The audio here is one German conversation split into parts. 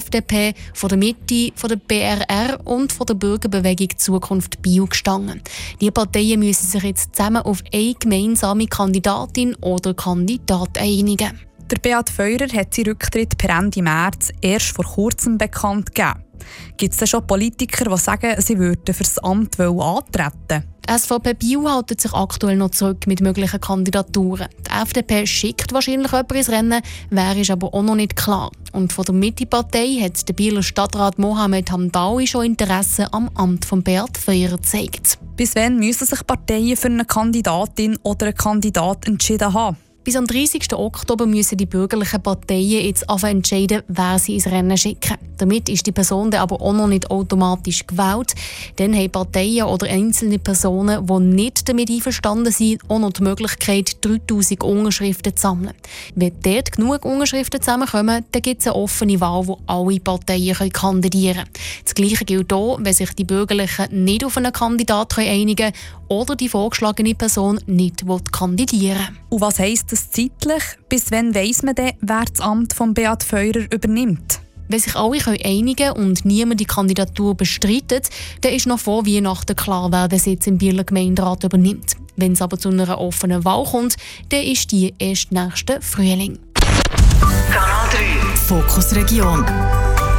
FDP, von der Mitte, von der BRR und von der Bürgerbewegung Zukunft Bio gestanden. Die Parteien müssen sich jetzt zusammen auf eine gemeinsame Kandidatin oder Kandidat einigen. Der Beat Feurer hat seinen Rücktritt per Ende März erst vor kurzem bekannt gegeben. Gibt es denn schon Politiker, die sagen, sie würden für das Amt antreten? Die SVP Bio hält sich aktuell noch zurück mit möglichen Kandidaturen. Die FDP schickt wahrscheinlich jemanden ins Rennen, wer ist aber auch noch nicht klar. Und von der Mitte-Partei hat der Bieler Stadtrat Mohamed Hamdaoui schon Interesse am Amt von Beat Feurer gezeigt. Bis wann müssen sich Parteien für eine Kandidatin oder einen Kandidat entschieden haben? Bis am 30. Oktober müssen die bürgerlichen Parteien jetzt entscheiden, wer sie ins Rennen schicken. Damit ist die Person dann aber auch noch nicht automatisch gewählt. Dann haben Parteien oder einzelne Personen, die nicht damit einverstanden sind, auch noch die Möglichkeit, 3000 Unterschriften zu sammeln. Wenn dort genug Unterschriften zusammenkommen, dann gibt es eine offene Wahl, wo alle Parteien kandidieren können. Das Gleiche gilt auch, wenn sich die Bürgerlichen nicht auf einen Kandidaten einigen können oder die vorgeschlagene Person nicht kandidieren will. Und was heisst das zeitlich? Bis wann weiss man denn, wer das Amt von Beat Feurer übernimmt? Wenn sich alle einigen können und niemand die Kandidatur bestreitet, dann ist noch vor Weihnachten klar, wer den Sitz im Bieler Gemeinderat übernimmt. Wenn es aber zu einer offenen Wahl kommt, dann ist die erst nächsten Frühling. Kanal 3 Fokus Region.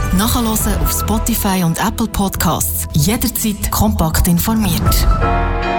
Nachhören auf Spotify und Apple Podcasts. Jederzeit kompakt informiert.